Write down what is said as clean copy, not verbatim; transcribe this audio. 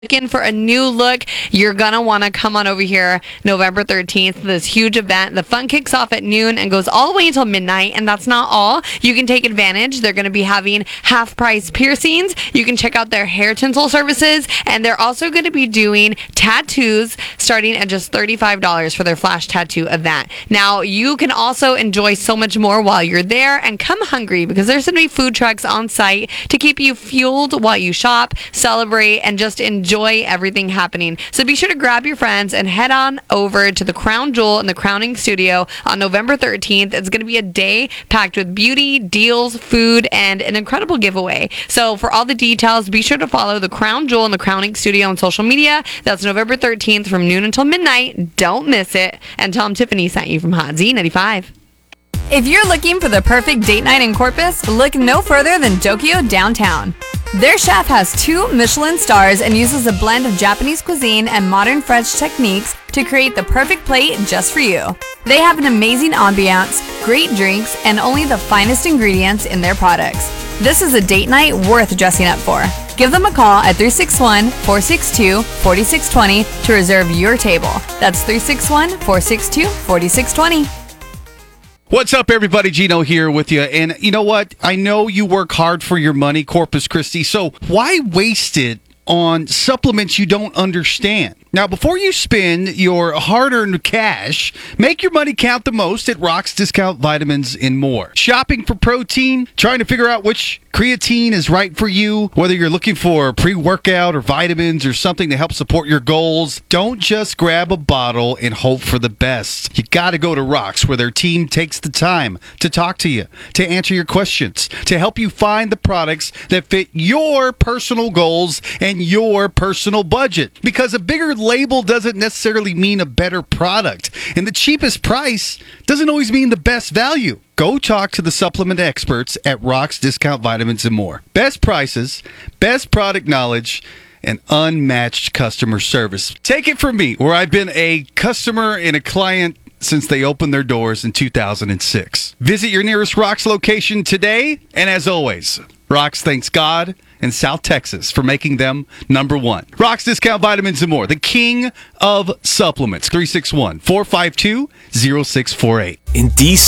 Looking for a new look, you're going to want to come on over here November 13th, this huge event. The fun kicks off at noon and goes all the way until midnight, and that's not all. You can take advantage. They're going to be having half-price piercings. You can check out their hair tinsel services, and they're also going to be doing tattoos starting at just $35 for their flash tattoo event. Now, you can also enjoy so much more while you're there, and come hungry because there's going to be food trucks on site to keep you fueled while you shop, celebrate, and just enjoy everything happening. So be sure to grab your friends and head on over to the Crown Jewel in the Crowning Studio on November 13th. It's going to be a day packed with beauty, deals, food, and an incredible giveaway. So for all the details, be sure to follow the Crown Jewel in the Crowning Studio on social media. That's November 13th from noon until midnight. Don't miss it. And tell them Tiffany sent you from Hot Z95. If you're looking for the perfect date night in Corpus, look no further than Dokyo Downtown. Their chef has 2 Michelin stars and uses a blend of Japanese cuisine and modern French techniques to create the perfect plate just for you. They have an amazing ambiance, great drinks, and only the finest ingredients in their products. This is a date night worth dressing up for. Give them a call at 361-462-4620 to reserve your table. That's 361-462-4620. What's up, everybody? Gino here with you. And you know what? I know you work hard for your money, Corpus Christi, so why waste it on supplements you don't understand? Now, before you spend your hard-earned cash, make your money count the most at Rock's Discount Vitamins and More. Shopping for protein? Trying to figure out which creatine is right for you? Whether you're looking for pre-workout or vitamins or something to help support your goals, don't just grab a bottle and hope for the best. You got to go to Rock's, where their team takes the time to talk to you, to answer your questions, to help you find the products that fit your personal goals and your personal budget. Because a bigger label doesn't necessarily mean a better product, and the cheapest price doesn't always mean the best value. Go talk to the supplement experts at Rock's Discount Vitamins and More. Best prices, best product knowledge, and unmatched customer service. Take it from me, where I've been a customer and a client since they opened their doors in 2006. Visit your nearest Rock's location today, and as always, Rock's thanks God and South Texas for making them number one. Rock's Discount Vitamins and More, the king of supplements. 361-452-0648. In DC